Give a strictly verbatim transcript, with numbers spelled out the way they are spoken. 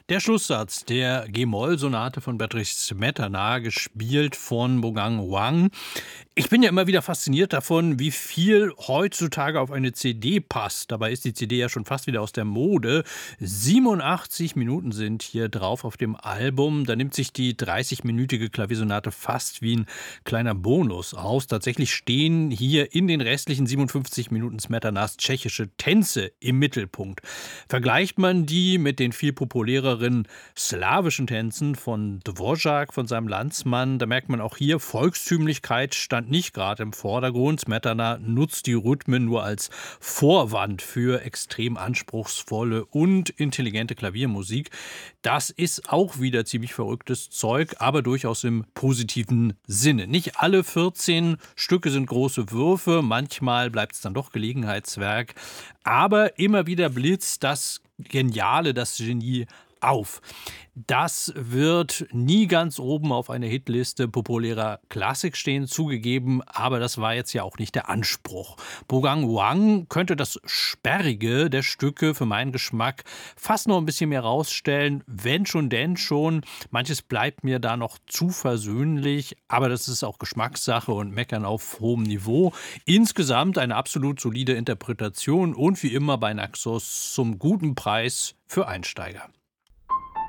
Der Schlusssatz der G-Moll-Sonate von Bedřich Smetana, gespielt von Bogang Wang. Ich bin ja immer wieder fasziniert davon, wie viel heutzutage auf eine C D passt. Dabei ist die C D ja schon fast wieder aus der Mode. siebenundachtzig Minuten sind hier drauf auf dem Album. Da nimmt sich die dreißig-minütige Klaviersonate fast wie ein kleiner Bonus aus. Tatsächlich stehen hier in den restlichen siebenundfünfzig Minuten Smetanas tschechische Tänze im Mittelpunkt. Vergleicht man die mit den viel populäreren slawischen Tänzen von Dvořák, von seinem Landsmann, da merkt man auch hier, Volkstümlichkeit stand nicht gerade im Vordergrund. Smetana nutzt die Rhythmen nur als Vorwand für extrem anspruchsvolle und intelligente Klaviermusik. Das ist auch wieder ziemlich verrücktes Zeug, aber durchaus im positiven Sinne. Nicht alle vierzehn Stücke sind große Würfe, manchmal bleibt es dann doch Gelegenheitswerk, aber immer wieder blitzt das Geniale, das Genie auf. Das wird nie ganz oben auf einer Hitliste populärer Klassik stehen, zugegeben, aber das war jetzt ja auch nicht der Anspruch. Bogang Wang könnte das Sperrige der Stücke für meinen Geschmack fast noch ein bisschen mehr rausstellen, wenn schon, denn schon. Manches bleibt mir da noch zu versöhnlich, aber das ist auch Geschmackssache und Meckern auf hohem Niveau. Insgesamt eine absolut solide Interpretation und wie immer bei Naxos zum guten Preis für Einsteiger.